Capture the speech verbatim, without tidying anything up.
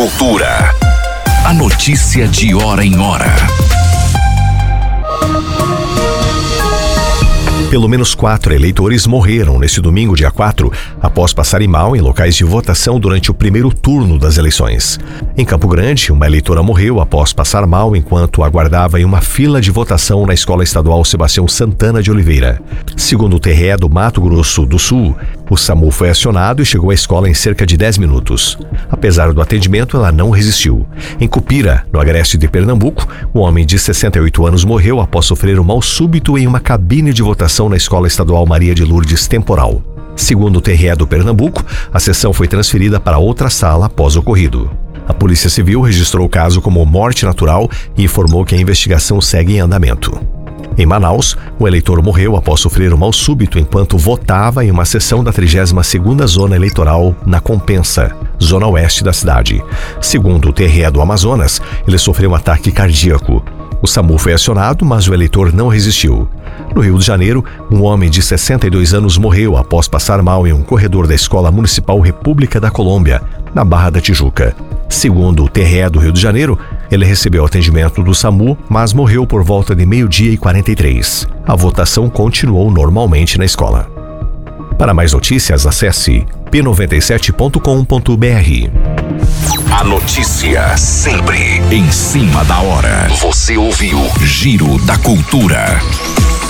Cultura. A notícia de hora em hora. Pelo menos quatro eleitores morreram neste domingo, dia quatro, após passarem mal em locais de votação durante o primeiro turno das eleições. Em Campo Grande, uma eleitora morreu após passar mal enquanto aguardava em uma fila de votação na Escola Estadual Sebastião Santana de Oliveira. Segundo o T R E do Mato Grosso do Sul, o SAMU foi acionado e chegou à escola em cerca de dez minutos. Apesar do atendimento, ela não resistiu. Em Cupira, no agreste de Pernambuco, um homem de sessenta e oito anos morreu após sofrer um mal súbito em uma cabine de votação na Escola Estadual Maria de Lourdes Temporal. Segundo o T R E do Pernambuco, a sessão foi transferida para outra sala após o ocorrido. A Polícia Civil registrou o caso como morte natural e informou que a investigação segue em andamento. Em Manaus, um eleitor morreu após sofrer um mal súbito enquanto votava em uma sessão da trigésima segunda Zona Eleitoral na Compensa, zona oeste da cidade. Segundo o T R E do Amazonas, ele sofreu um ataque cardíaco. O SAMU foi acionado, mas o eleitor não resistiu. No Rio de Janeiro, um homem de sessenta e dois anos morreu após passar mal em um corredor da Escola Municipal República da Colômbia, na Barra da Tijuca. Segundo o T R E do Rio de Janeiro, ele recebeu atendimento do SAMU, mas morreu por volta de meio-dia e quarenta e três. A votação continuou normalmente na escola. Para mais notícias, acesse p noventa e sete ponto com ponto b r. A notícia sempre em cima da hora. Você ouviu Giro da Cultura.